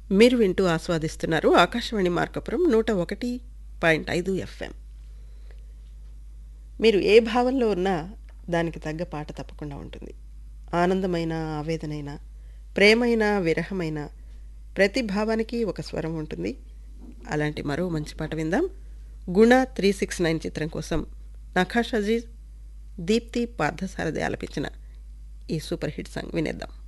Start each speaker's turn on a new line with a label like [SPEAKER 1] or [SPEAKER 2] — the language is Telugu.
[SPEAKER 1] మీరు వింటూ ఆస్వాదిస్తున్నారు ఆకాశవాణి మార్కాపురం 101.5 ఎఫ్ఎం. మీరు ఏ భావంలో ఉన్నా దానికి తగ్గ పాట తప్పకుండా ఉంటుంది. ఆనందమైన, ఆవేదనైన, ప్రేమైన, విరహమైన ప్రతి భావానికి ఒక స్వరం ఉంటుంది. అలాంటి మరో మంచి పాట విందాం. 'గుణ 369' చిత్రం కోసం నఖాష్ అజీజ్, దీప్తి పార్థసారథి ఆలపించిన ఈ సూపర్ హిట్ సాంగ్ వినేద్దాం.